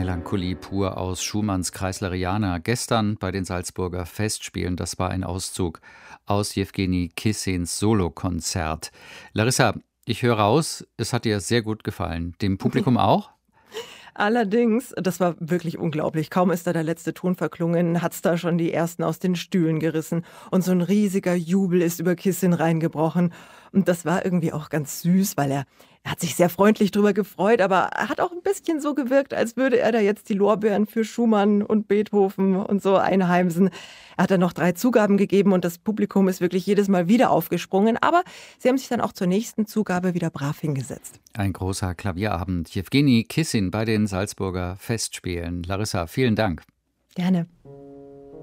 Melancholie pur aus Schumanns Kreisleriana. Gestern bei den Salzburger Festspielen, das war ein Auszug aus Jewgeni Kissins Solokonzert. Larissa, ich höre raus, es hat dir sehr gut gefallen. Dem Publikum auch? Allerdings, das war wirklich unglaublich. Kaum ist da der letzte Ton verklungen, hat's da schon die ersten aus den Stühlen gerissen. Und so ein riesiger Jubel ist über Kissin reingebrochen. Und das war irgendwie auch ganz süß, weil er hat sich sehr freundlich drüber gefreut, aber er hat auch ein bisschen so gewirkt, als würde er da jetzt die Lorbeeren für Schumann und Beethoven und so einheimsen. Er hat dann noch 3 Zugaben gegeben und das Publikum ist wirklich jedes Mal wieder aufgesprungen. Aber sie haben sich dann auch zur nächsten Zugabe wieder brav hingesetzt. Ein großer Klavierabend. Jewgeni Kissin bei den Salzburger Festspielen. Larissa, vielen Dank. Gerne.